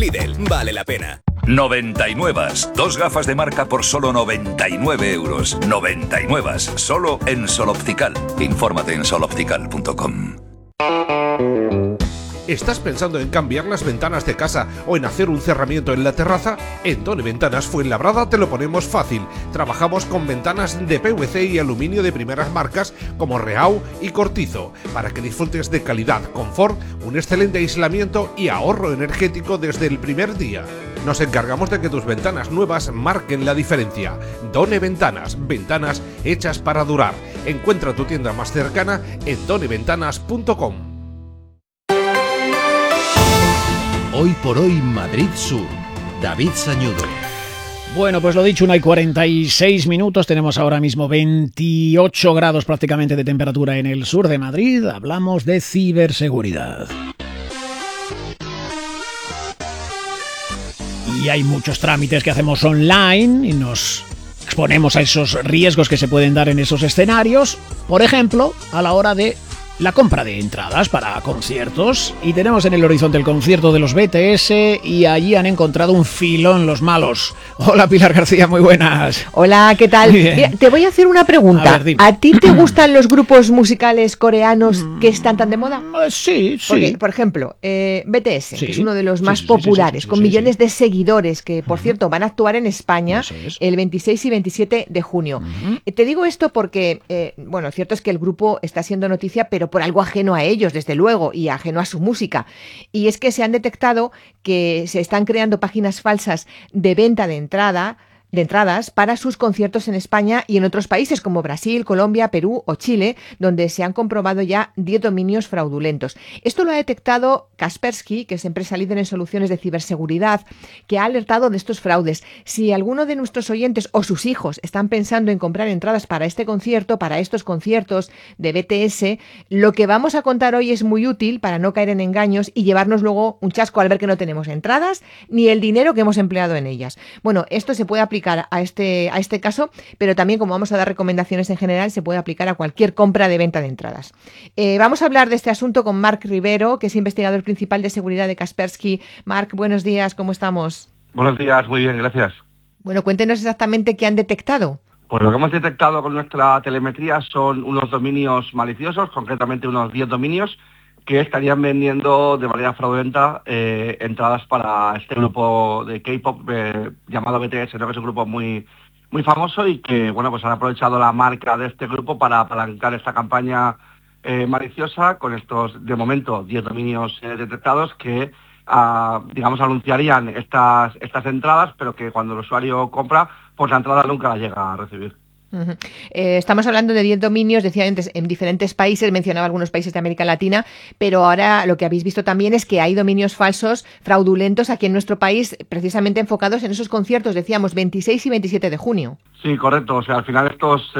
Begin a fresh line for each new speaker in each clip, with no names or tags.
Lidl, vale la pena.
99. Dos gafas de marca por solo 99 euros. 99. Solo en Sol Optical. Infórmate en soloptical.com.
¿Estás pensando en cambiar las ventanas de casa o en hacer un cerramiento en la terraza? En Done Ventanas Fuenlabrada te lo ponemos fácil. Trabajamos con ventanas de PVC y aluminio de primeras marcas como Reau y Cortizo, para que disfrutes de calidad, confort, un excelente aislamiento y ahorro energético desde el primer día. Nos encargamos de que tus ventanas nuevas marquen la diferencia. Done Ventanas, ventanas hechas para durar. Encuentra tu tienda más cercana en doneventanas.com.
Hoy por hoy Madrid Sur. David Sañudo.
Bueno, pues lo dicho, 1:46. Tenemos ahora mismo 28 grados prácticamente de temperatura en el sur de Madrid. Hablamos de ciberseguridad. Y hay muchos trámites que hacemos online y nos exponemos a esos riesgos que se pueden dar en esos escenarios. Por ejemplo, a la hora de la compra de entradas para conciertos, y tenemos en el horizonte el concierto de los BTS y allí han encontrado un filón los malos. Hola Pilar García, muy buenas.
Hola, ¿qué tal? Mira, te voy a hacer una pregunta.
A ver, dime.
¿A ti te gustan los grupos musicales coreanos que están tan de moda?
Sí, sí.
Porque, por ejemplo, BTS,
Sí.
que es uno de los más
Sí,
populares, con
sí,
millones de seguidores, que por cierto van a actuar en España
Eso es.
el 26 y 27 de junio. Te digo esto porque, bueno, cierto es que el grupo está siendo noticia, pero por algo ajeno a ellos, desde luego, y ajeno a su música. Y es que se han detectado que se están creando páginas falsas de venta de entradas para sus conciertos en España y en otros países como Brasil, Colombia, Perú o Chile, donde se han comprobado ya 10 dominios fraudulentos. Esto lo ha detectado Kaspersky, que es empresa líder en soluciones de ciberseguridad, que ha alertado de estos fraudes. Si alguno de nuestros oyentes o sus hijos están pensando en comprar entradas para este concierto, para estos conciertos de BTS, lo que vamos a contar hoy es muy útil para no caer en engaños y llevarnos luego un chasco al ver que no tenemos entradas ni el dinero que hemos empleado en ellas. Bueno, esto se puede aplicar a este caso, pero también, como vamos a dar recomendaciones en general, se puede aplicar a cualquier compra de venta de entradas. Vamos a hablar de este asunto con Marc Rivero, que es investigador principal de seguridad de Kaspersky. Marc, buenos días, ¿cómo estamos?
Buenos días, muy bien, gracias.
Bueno, cuéntenos exactamente qué han detectado.
Pues lo que hemos detectado con nuestra telemetría son unos dominios maliciosos, concretamente unos 10 dominios, que estarían vendiendo de manera fraudulenta entradas para este grupo de K-pop llamado BTS, ¿no? Que es un grupo muy famoso y que, bueno, pues han aprovechado la marca de este grupo para apalancar esta campaña maliciosa con estos, de momento, 10 dominios detectados que, digamos, anunciarían estas entradas, pero que cuando el usuario compra, pues la entrada nunca la llega a recibir.
Uh-huh. Estamos hablando de 10 dominios, decía antes, en diferentes países, mencionaba algunos países de América Latina, pero ahora lo que habéis visto también es que hay dominios falsos, fraudulentos aquí en nuestro país, precisamente enfocados en esos conciertos, decíamos, 26 y 27 de junio.
Sí, correcto. O sea, al final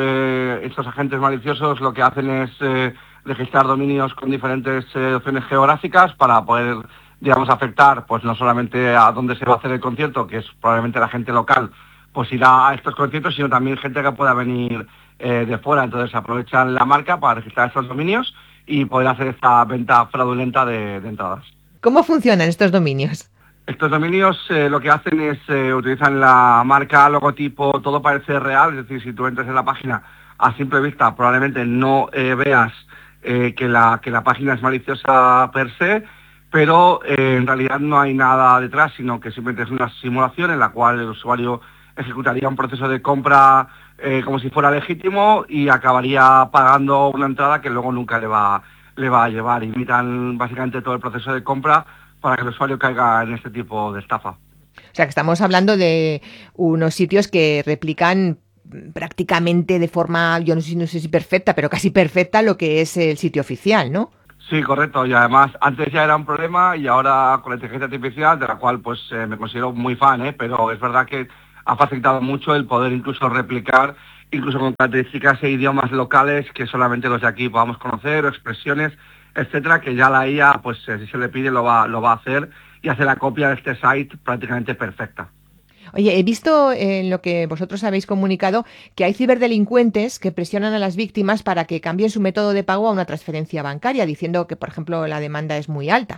estos agentes maliciosos lo que hacen es registrar dominios con diferentes opciones geográficas para poder, digamos, afectar pues no solamente a dónde se va a hacer el concierto, que es probablemente la gente local, pues irá a estos conciertos, sino también gente que pueda venir de fuera. Entonces aprovechan la marca para registrar estos dominios y poder hacer esta venta fraudulenta de entradas.
¿Cómo funcionan estos dominios?
Estos dominios lo que hacen es utilizan la marca, logotipo, todo parece real. Es decir, si tú entras en la página a simple vista probablemente no veas que la página es maliciosa per se, pero en realidad no hay nada detrás, sino que simplemente es una simulación en la cual el usuario ejecutaría un proceso de compra como si fuera legítimo y acabaría pagando una entrada que luego nunca le va a llevar. Imitan básicamente todo el proceso de compra para que el usuario caiga en este tipo de estafa.
O sea, que estamos hablando de unos sitios que replican prácticamente de forma, yo no sé si perfecta, pero casi perfecta lo que es el sitio oficial, ¿no?
Sí, correcto. Y además, antes ya era un problema y ahora con la inteligencia artificial, de la cual pues me considero muy fan, pero es verdad que ha facilitado mucho el poder incluso replicar, incluso con características e idiomas locales que solamente los de aquí podamos conocer, o expresiones, etcétera, que ya la IA, pues si se le pide, lo va a hacer y hace la copia de este site prácticamente perfecta.
Oye, he visto en lo que vosotros habéis comunicado que hay ciberdelincuentes que presionan a las víctimas para que cambien su método de pago a una transferencia bancaria, diciendo que, por ejemplo, la demanda es muy alta.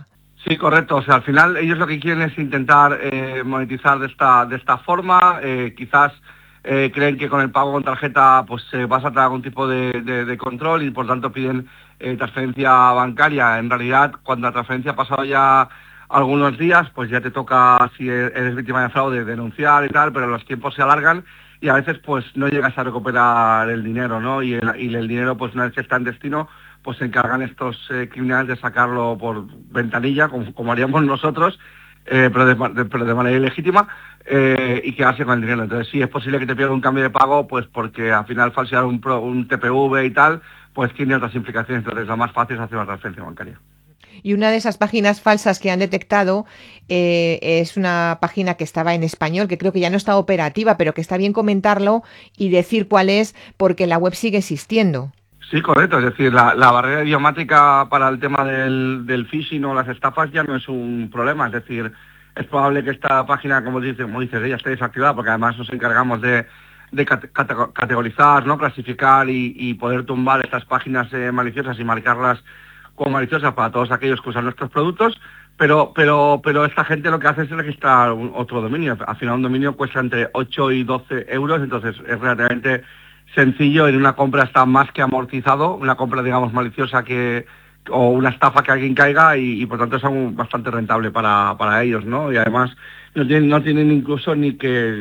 Sí, correcto. O sea, al final ellos lo que quieren es intentar monetizar de esta forma. Quizás creen que con el pago con tarjeta pues va a saltar algún tipo de control y por tanto piden transferencia bancaria. En realidad, cuando la transferencia ha pasado ya algunos días, pues ya te toca, si eres víctima de fraude, denunciar y tal, pero los tiempos se alargan y a veces pues no llegas a recuperar el dinero, ¿no? Y el dinero, pues una vez que está en destino, pues se encargan estos criminales de sacarlo por ventanilla, como haríamos nosotros, pero de manera ilegítima, y quedarse con el dinero. Entonces sí, es posible que te pierda un cambio de pago, pues porque al final falsear un TPV y tal, pues tiene otras implicaciones. Entonces lo más fácil es hacer una transferencia bancaria.
Y una de esas páginas falsas que han detectado es una página que estaba en español, que creo que ya no está operativa, pero que está bien comentarlo y decir cuál es, porque la web sigue existiendo.
Sí, correcto. Es decir, la barrera idiomática para el tema del phishing o las estafas ya no es un problema. Es decir, es probable que esta página, como dices ella esté desactivada, porque además nos encargamos de categorizar, ¿no? Clasificar y poder tumbar estas páginas maliciosas y marcarlas como maliciosas para todos aquellos que usan nuestros productos. Pero esta gente lo que hace es registrar otro dominio. Al final un dominio cuesta entre 8 y 12 euros, entonces es relativamente sencillo. En una compra está más que amortizado, una compra, digamos, maliciosa o una estafa que alguien caiga y por tanto es bastante rentable para ellos, ¿no? Y además no tienen incluso ni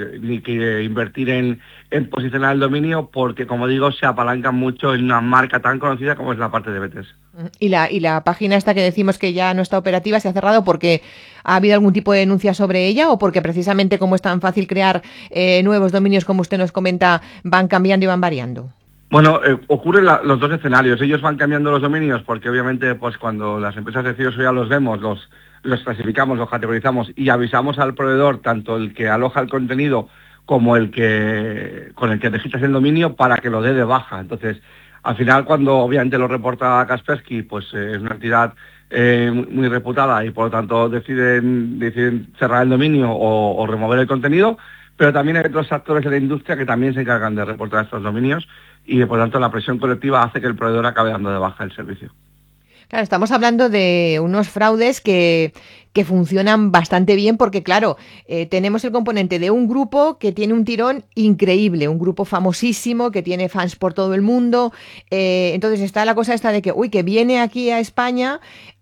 que invertir en posicionar el dominio, porque, como digo, se apalancan mucho en una marca tan conocida como es la parte de Betes.
Y la página esta que decimos que ya no está operativa, ¿se ha cerrado porque ha habido algún tipo de denuncia sobre ella o porque precisamente como es tan fácil crear nuevos dominios, como usted nos comenta, van cambiando y van variando?
Bueno, ocurren los dos escenarios. Ellos van cambiando los dominios porque obviamente pues cuando las empresas de ciberseguridad los vemos, los clasificamos, los categorizamos y avisamos al proveedor, tanto el que aloja el contenido como con el que registras el dominio, para que lo dé de baja. Entonces, al final, cuando obviamente lo reporta Kaspersky, pues es una entidad muy reputada y por lo tanto deciden cerrar el dominio o remover el contenido, pero también hay otros actores de la industria que también se encargan de reportar estos dominios y por lo tanto la presión colectiva hace que el proveedor acabe dando de baja el servicio.
Claro, estamos hablando de unos fraudes que funcionan bastante bien porque, claro, tenemos el componente de un grupo que tiene un tirón increíble, un grupo famosísimo que tiene fans por todo el mundo. Entonces está la cosa esta de que viene aquí a España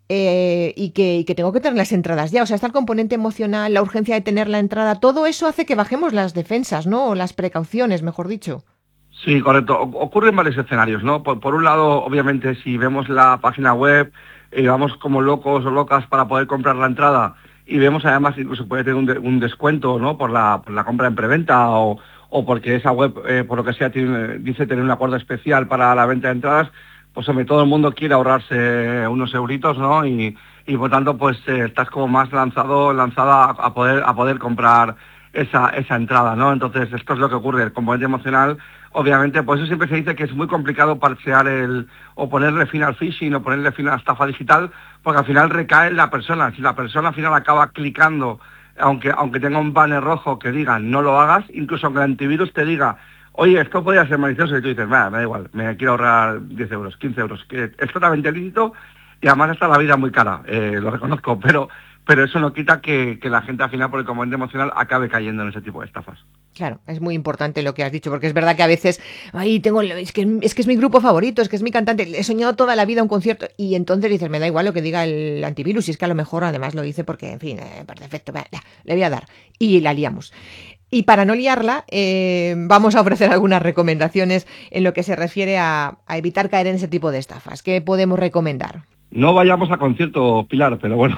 y que tengo que tener las entradas ya. O sea, está el componente emocional, la urgencia de tener la entrada. Todo eso hace que bajemos las defensas, ¿no? O las precauciones, mejor dicho.
Sí, correcto. Ocurren varios escenarios, ¿no? Por un lado, obviamente, si vemos la página web, vamos como locos o locas para poder comprar la entrada y vemos además incluso puede tener un descuento, ¿no? Por la compra en preventa o porque esa web, por lo que sea, dice tener un acuerdo especial para la venta de entradas, pues hombre, todo el mundo quiere ahorrarse unos euritos, ¿no? Y por tanto, pues estás como más lanzada a poder comprar esa entrada, ¿no? Entonces, esto es lo que ocurre, el componente emocional. Obviamente, por eso siempre se dice que es muy complicado parchear o ponerle fin al phishing o ponerle fin a la estafa digital, porque al final recae en la persona. Si la persona al final acaba clicando, aunque tenga un banner rojo que diga no lo hagas, incluso aunque el antivirus te diga, oye, esto podría ser malicioso, y tú dices, me da igual, me quiero ahorrar 10 euros, 15 euros, que es totalmente lícito y además está la vida muy cara, lo reconozco, pero eso no quita que la gente al final, por el componente emocional, acabe cayendo en ese tipo de estafas.
Claro, es muy importante lo que has dicho, porque es verdad que a veces, es que es mi grupo favorito, es que es mi cantante, he soñado toda la vida un concierto, y entonces dices, me da igual lo que diga el antivirus, y es que a lo mejor además lo dice porque, en fin, por defecto, le voy a dar, y la liamos. Y para no liarla, vamos a ofrecer algunas recomendaciones en lo que se refiere a evitar caer en ese tipo de estafas. ¿Qué podemos recomendar?
No vayamos a conciertos, Pilar, pero bueno,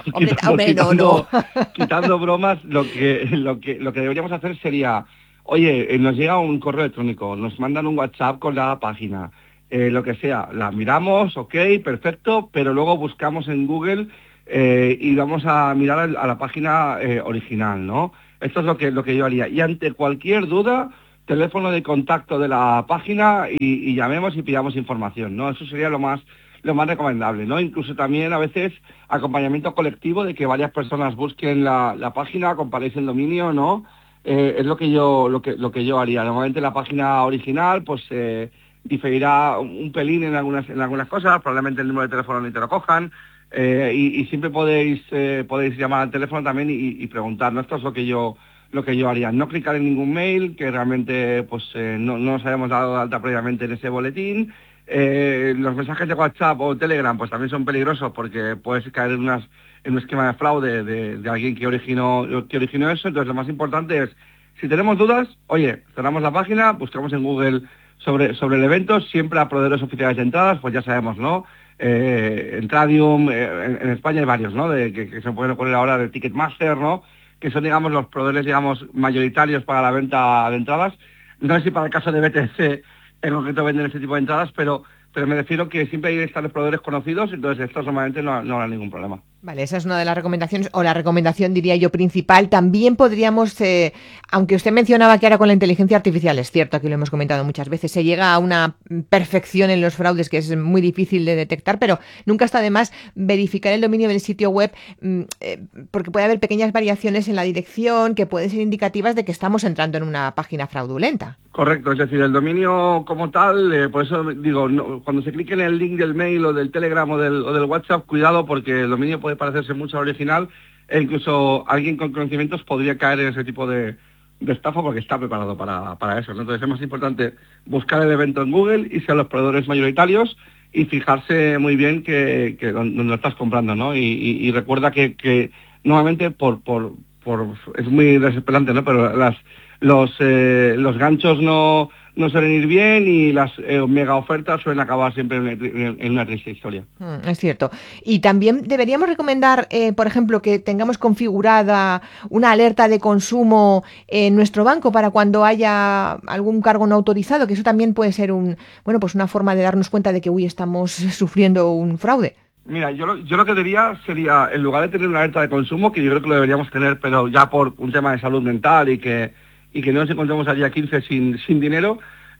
quitando bromas, lo que deberíamos hacer sería, oye, nos llega un correo electrónico, nos mandan un WhatsApp con la página, lo que sea, la miramos, ok, perfecto, pero luego buscamos en Google y vamos a mirar a la página original, ¿no? Esto es lo que yo haría. Y ante cualquier duda, teléfono de contacto de la página y llamemos y pidamos información, ¿no? Eso sería lo más recomendable, ¿no? Incluso también a veces acompañamiento colectivo de que varias personas busquen la página, comparéis el dominio, ¿no? Es lo que yo haría. Normalmente la página original pues diferirá un pelín en algunas cosas, probablemente el número de teléfono ni te lo cojan, Y siempre podéis llamar al teléfono también y preguntar, ¿no? Esto es lo que yo haría, no clicar en ningún mail que realmente pues no nos hayamos dado de alta previamente en ese boletín. Los mensajes de WhatsApp o Telegram pues también son peligrosos porque puedes caer en un esquema de fraude de alguien que originó eso. Entonces lo más importante es, si tenemos dudas, oye, cerramos la página, buscamos en Google sobre el evento, siempre a proveedores oficiales de entradas, pues ya sabemos, ¿no? Entradium, en España hay varios, ¿no? Que se pueden poner ahora de Ticketmaster, ¿no? Que son, digamos, los proveedores, digamos, mayoritarios para la venta de entradas. No sé si para el caso de BTS en concreto venden este tipo de entradas, pero me refiero que siempre hay que estar los proveedores conocidos, entonces estos normalmente no habrá ningún problema.
Vale, esa es una de las recomendaciones, o la recomendación, diría yo, principal. También podríamos, aunque usted mencionaba que ahora con la inteligencia artificial, es cierto, aquí lo hemos comentado muchas veces, se llega a una perfección en los fraudes que es muy difícil de detectar, pero nunca está de más verificar el dominio del sitio web, porque puede haber pequeñas variaciones en la dirección que pueden ser indicativas de que estamos entrando en una página fraudulenta.
Correcto, es decir, el dominio como tal, por eso digo, cuando se clique en el link del mail o del Telegram o del WhatsApp, cuidado porque el dominio puede parecerse mucho al original e incluso alguien con conocimientos podría caer en ese tipo de estafa porque está preparado para eso, ¿no? Entonces es más importante buscar el evento en Google, irse a los proveedores mayoritarios y fijarse muy bien que donde lo estás comprando, ¿no? Y recuerda que nuevamente es muy desesperante, ¿no? Pero los ganchos no suelen ir bien y las mega ofertas suelen acabar siempre en una triste historia.
Es cierto. Y también deberíamos recomendar, por ejemplo, que tengamos configurada una alerta de consumo en nuestro banco para cuando haya algún cargo no autorizado, que eso también puede ser pues una forma de darnos cuenta de que estamos sufriendo un fraude.
Mira, yo lo que diría sería, en lugar de tener una alerta de consumo, que yo creo que lo deberíamos tener, pero ya por un tema de salud mental y que no nos encontremos al día 15 sin dinero,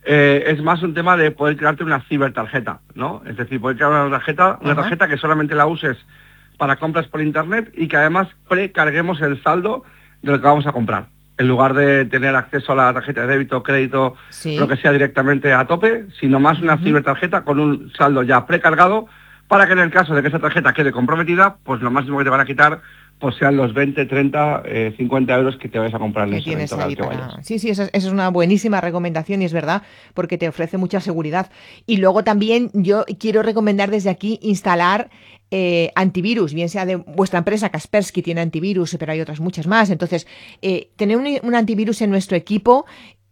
es más un tema de poder crearte una cibertarjeta, ¿no? Es decir, poder crear una tarjeta que solamente la uses para compras por internet y que además precarguemos el saldo de lo que vamos a comprar. En lugar de tener acceso a la tarjeta de débito, crédito, lo que sea directamente a tope, sino más una cibertarjeta con un saldo ya precargado para que en el caso de que esa tarjeta quede comprometida, pues lo máximo que te van a quitar pues sean los 20, 30, 50 euros que te vayas a comprar en ese evento al que vayas.
Sí, esa es una buenísima recomendación y es verdad, porque te ofrece mucha seguridad. Y luego también yo quiero recomendar desde aquí instalar antivirus, bien sea de vuestra empresa. Kaspersky tiene antivirus, pero hay otras muchas más. Entonces, tener un antivirus en nuestro equipo,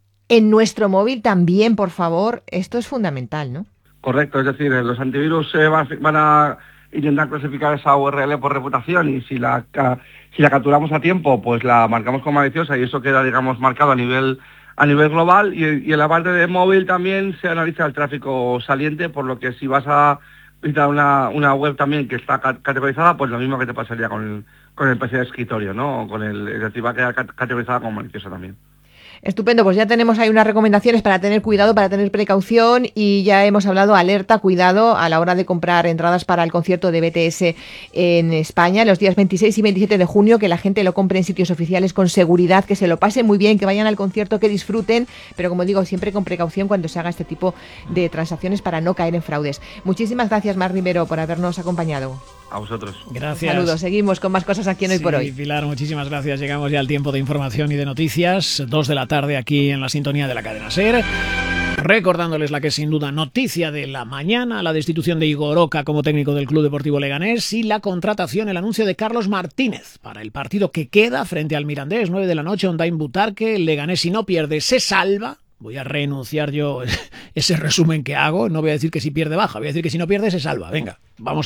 en nuestro móvil también, por favor, esto es fundamental, ¿no?
Correcto, es decir, los antivirus van a intentar clasificar esa URL por reputación y si la capturamos a tiempo, pues la marcamos como maliciosa y eso queda, digamos, marcado a nivel global y en la parte de móvil también se analiza el tráfico saliente, por lo que si vas a visitar una web también que está categorizada, pues lo mismo que te pasaría con el PC de escritorio, ¿no? Es decir, va a quedar categorizada como maliciosa también.
Estupendo, pues ya tenemos ahí unas recomendaciones para tener cuidado, para tener precaución y ya hemos hablado, alerta, cuidado a la hora de comprar entradas para el concierto de BTS en España los días 26 y 27 de junio, que la gente lo compre en sitios oficiales con seguridad, que se lo pasen muy bien, que vayan al concierto, que disfruten, pero como digo, siempre con precaución cuando se haga este tipo de transacciones para no caer en fraudes. Muchísimas gracias, Mar Rivero, por habernos acompañado.
A vosotros.
Gracias.
Saludos, seguimos con más cosas aquí en Hoy por Hoy.
Pilar, muchísimas gracias. Llegamos ya al tiempo de información y de noticias, 2 de la tarde aquí en la sintonía de la cadena SER. Recordándoles la que es sin duda noticia de la mañana, la destitución de Igor Oca como técnico del Club Deportivo Leganés y la contratación, el anuncio de Carlos Martínez para el partido que queda frente al Mirandés, 9 de la noche, Ondain Butarque. El Leganés, si no pierde, se salva. Voy a renunciar yo ese resumen que hago. No voy a decir que si pierde baja, voy a decir que si no pierde se salva. Venga, vamos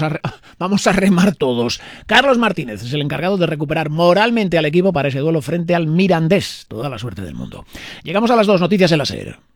a remar todos. Carlos Martínez es el encargado de recuperar moralmente al equipo para ese duelo frente al Mirandés. Toda la suerte del mundo. Llegamos a las 2 noticias en la SER.